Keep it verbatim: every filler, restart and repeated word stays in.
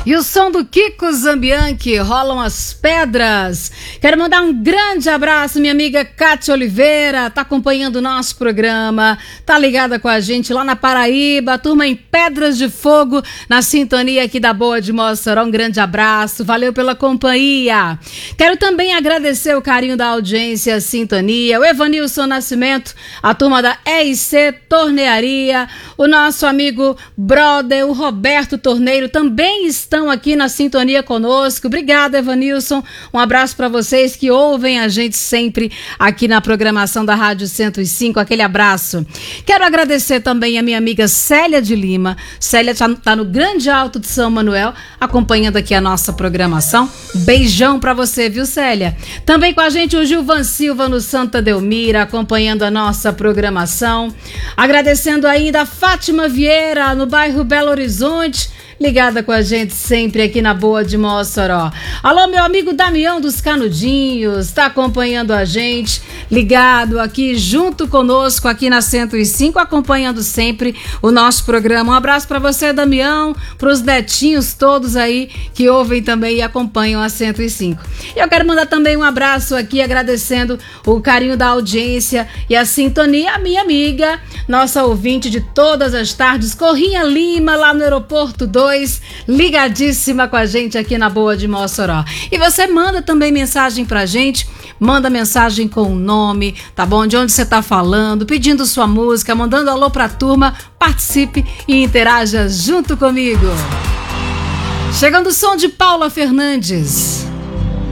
E o som do Kiko Zambianchi, Rolam as Pedras. Quero mandar um grande abraço, minha amiga Cátia Oliveira, tá acompanhando o nosso programa, tá ligada com a gente lá na Paraíba, a turma em Pedras de Fogo, na sintonia aqui da Boa de Mossoró. Um grande abraço, valeu pela companhia. Quero também agradecer o carinho da audiência, a sintonia, o Evanilson Nascimento, a turma da E I C Tornearia, o nosso amigo brother, o Roberto Torneiro, também está estão aqui na sintonia conosco. Obrigada, Evanilson. Um abraço para vocês que ouvem a gente sempre aqui na programação da Rádio cento e cinco. Aquele abraço. Quero agradecer também a minha amiga Célia de Lima. Célia está tá no Grande Alto de São Manuel, acompanhando aqui a nossa programação. Beijão para você, viu, Célia? Também com a gente o Gilvan Silva no Santa Delmira, acompanhando a nossa programação. Agradecendo ainda a Fátima Vieira, no bairro Belo Horizonte, ligada com a gente sempre aqui na Boa de Mossoró. Alô, meu amigo Damião dos Canudinhos, está acompanhando a gente, ligado aqui junto conosco aqui na cento e cinco, acompanhando sempre o nosso programa. Um abraço para você, Damião, para os netinhos todos aí que ouvem também e acompanham a cento e cinco. E eu quero mandar também um abraço aqui, agradecendo o carinho da audiência e a sintonia, a minha amiga, nossa ouvinte de todas as tardes, Corrinha Lima, lá no Aeroporto dois, ligadíssima com a gente aqui na Boa de Mossoró. E você manda também mensagem pra gente, manda mensagem com o nome, tá bom? De onde você tá falando, pedindo sua música, mandando alô pra turma, participe e interaja junto comigo. Chegando o som de Paula Fernandes.